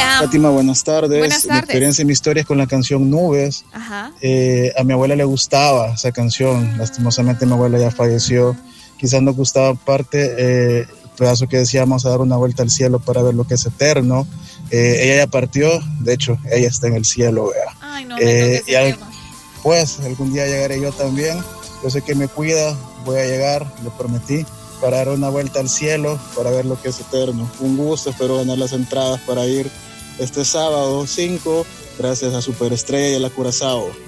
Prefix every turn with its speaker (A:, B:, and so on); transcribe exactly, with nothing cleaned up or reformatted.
A: Hola.
B: Fátima, buenas tardes.
A: Buenas tardes.
B: Mi experiencia y mi historia es con la canción Nubes.
A: Ajá.
B: Eh, a mi abuela le gustaba esa canción. Lastimosamente mi abuela ya falleció. Quizás nos gustaba parte eh, el pedazo que decía vamos a dar una vuelta al cielo para ver lo que es eterno. Eh, ella ya partió, de hecho, ella está en el cielo, vea.
A: Ay, no,
B: Eh,
A: me
B: y al,
A: tema.
B: pues algún día llegaré yo también. Yo sé que me cuida, voy a llegar, le prometí, para dar una vuelta al cielo, para ver lo que es eterno. Un gusto, espero ganar las entradas para ir este sábado cinco, gracias a Superestrella y a la Curazao.